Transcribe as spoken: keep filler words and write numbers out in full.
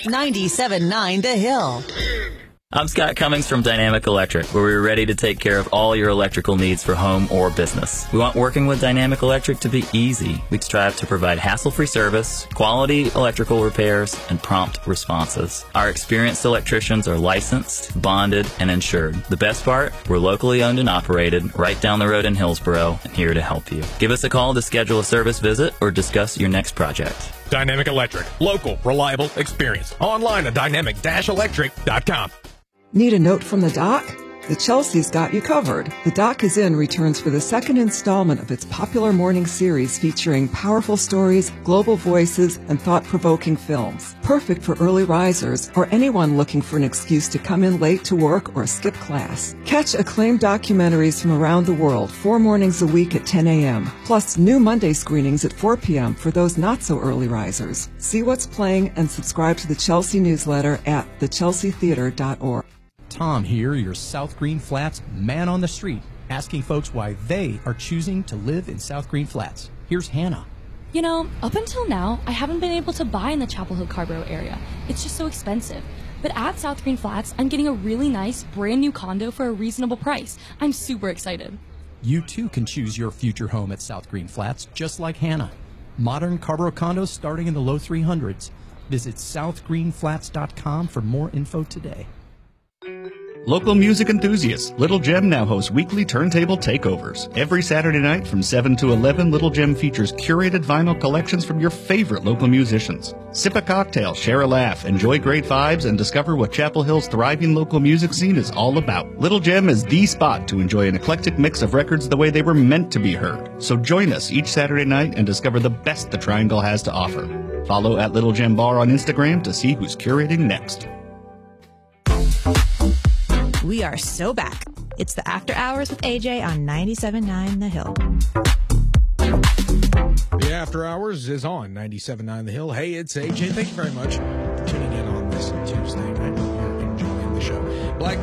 ninety-seven point nine The Hill. I'm Scott Cummings from Dynamic Electric, where we're ready to take care of all your electrical needs for home or business. We want working with Dynamic Electric to be easy. We strive to provide hassle-free service, quality electrical repairs, and prompt responses. Our experienced electricians are licensed, bonded, and insured. The best part, we're locally owned and operated, right down the road in Hillsboro, and here to help you. Give us a call to schedule a service visit or discuss your next project. Dynamic Electric. Local, reliable, experienced. Online at dynamic dash electric dot com. Need a note from the doc? The Chelsea's got you covered. The Doc Is In returns for the second installment of its popular morning series featuring powerful stories, global voices, and thought-provoking films. Perfect for early risers or anyone looking for an excuse to come in late to work or skip class. Catch acclaimed documentaries from around the world four mornings a week at ten a.m. Plus new Monday screenings at four p.m. for those not-so-early risers. See what's playing and subscribe to the Chelsea newsletter at the chelsea theater dot org. Tom here, your South Green Flats man on the street, asking folks why they are choosing to live in South Green Flats. Here's Hannah. You know, up until now, I haven't been able to buy in the Chapel Hill Carborough area. It's just so expensive. But at South Green Flats, I'm getting a really nice, brand new condo for a reasonable price. I'm super excited. You too can choose your future home at South Green Flats, just like Hannah. Modern Carborough condos starting in the low three hundreds. Visit south green flats dot com for more info today. Local music enthusiasts, Little Gem now hosts weekly turntable takeovers. Every Saturday night from seven to eleven, Little Gem features curated vinyl collections from your favorite local musicians. Sip a cocktail, share a laugh, enjoy great vibes, and discover what Chapel Hill's thriving local music scene is all about. Little Gem is the spot to enjoy an eclectic mix of records the way they were meant to be heard. So join us each Saturday night and discover the best the Triangle has to offer. Follow at Little Gem Bar on Instagram to see who's curating next. We are so back. It's the After Hours with A J on ninety-seven point nine The Hill. The After Hours is on ninety-seven point nine The Hill. Hey, it's A J. Thank you very much for tuning in on this Tuesday. I hope you're enjoying the show. Black